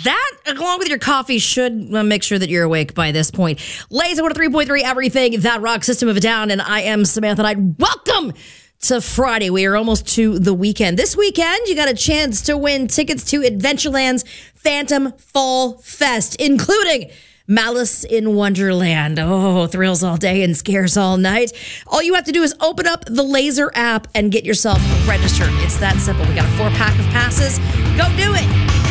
that, along with your coffee, should make sure that you're awake by this point. Laser 103.3, everything that rock System of a Down, and I am Samantha Knight. Welcome to Friday. We are almost to the weekend. This weekend, you got a chance to win tickets to Adventureland's Phantom Fall Fest, including Malice in Wonderland. Oh, thrills all day and scares all night. All you have to do is open up the Laser app and get yourself registered. It's that simple. We got a 4-pack of passes. Go do it.